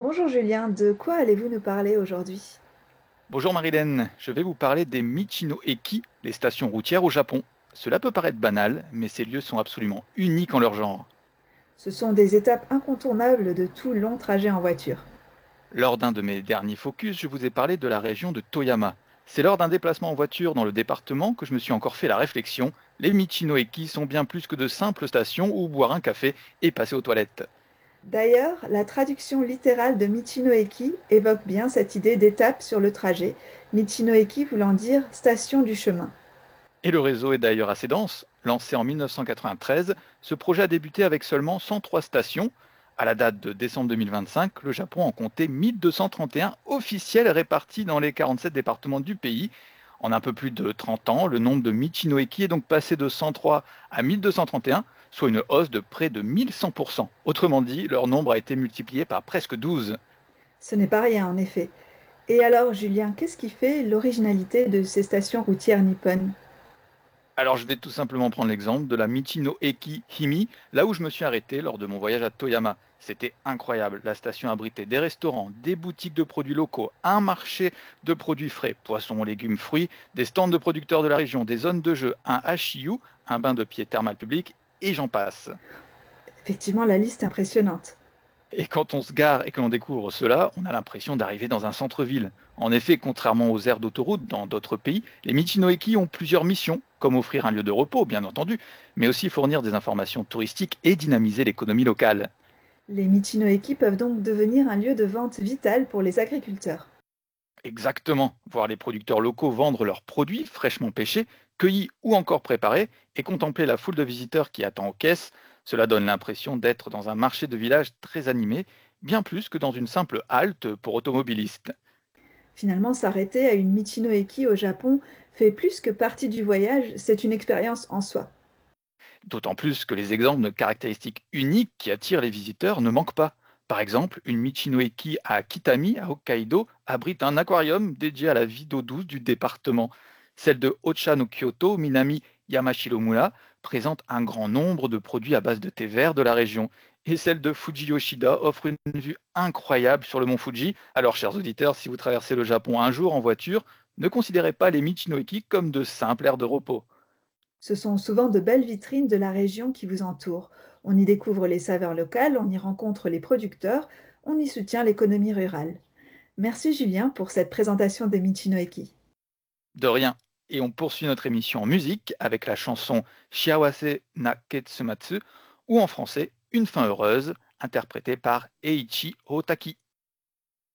Bonjour Julien, de quoi allez-vous nous parler aujourd'hui? Bonjour Marilène, je vais vous parler des Michino-eki, les stations routières au Japon. Cela peut paraître banal, mais ces lieux sont absolument uniques en leur genre. Ce sont des étapes incontournables de tout long trajet en voiture. Lors d'un de mes derniers focus, je vous ai parlé de la région de Toyama. C'est lors d'un déplacement en voiture dans le département que je me suis encore fait la réflexion. Les Michino-eki sont bien plus que de simples stations où boire un café et passer aux toilettes. D'ailleurs, la traduction littérale de Michinoeki évoque bien cette idée d'étape sur le trajet, Michinoeki voulant dire station du chemin. Et le réseau est d'ailleurs assez dense. Lancé en 1993, ce projet a débuté avec seulement 103 stations. À la date de décembre 2025, le Japon en comptait 1231 officiels répartis dans les 47 départements du pays. En un peu plus de 30 ans, le nombre de Michinoeki est donc passé de 103 à 1231, soit une hausse de près de 1100%. Autrement dit, leur nombre a été multiplié par presque 12. Ce n'est pas rien en effet. Et alors Julien, qu'est-ce qui fait l'originalité de ces stations routières nippones? Alors, je vais tout simplement prendre l'exemple de la Michino Eki Himi, là où je me suis arrêté lors de mon voyage à Toyama. C'était incroyable. La station abritait des restaurants, des boutiques de produits locaux, un marché de produits frais, poissons, légumes, fruits, des stands de producteurs de la région, des zones de jeu, un HIU, un bain de pied thermal public, et j'en passe. Effectivement, la liste est impressionnante. Et quand on se gare et que l'on découvre cela, on a l'impression d'arriver dans un centre-ville. En effet, contrairement aux aires d'autoroute dans d'autres pays, les Michinoeki ont plusieurs missions, comme offrir un lieu de repos, bien entendu, mais aussi fournir des informations touristiques et dynamiser l'économie locale. Les Michinoeki peuvent donc devenir un lieu de vente vital pour les agriculteurs. Exactement, voir les producteurs locaux vendre leurs produits fraîchement pêchés, cueillis ou encore préparés, et contempler la foule de visiteurs qui attend aux caisses, cela donne l'impression d'être dans un marché de village très animé, bien plus que dans une simple halte pour automobilistes. Finalement, s'arrêter à une Michinoeki au Japon fait plus que partie du voyage, c'est une expérience en soi. D'autant plus que les exemples de caractéristiques uniques qui attirent les visiteurs ne manquent pas. Par exemple, une Michinoeki à Kitami, à Hokkaido, abrite un aquarium dédié à la vie d'eau douce du département. Celle de Ocha no Kyoto, Minami Yamashiromura, présente un grand nombre de produits à base de thé vert de la région. Et celle de Fuji Yoshida offre une vue incroyable sur le mont Fuji. Alors, chers auditeurs, si vous traversez le Japon un jour en voiture, ne considérez pas les Michinoeki comme de simples aires de repos. Ce sont souvent de belles vitrines de la région qui vous entoure. On y découvre les saveurs locales, on y rencontre les producteurs, on y soutient l'économie rurale. Merci Julien pour cette présentation des Michinoeki. De rien. Et on poursuit notre émission en musique avec la chanson Shiawase na Ketsumatsu ou en français Une fin heureuse, interprétée par Eiichi Otaki.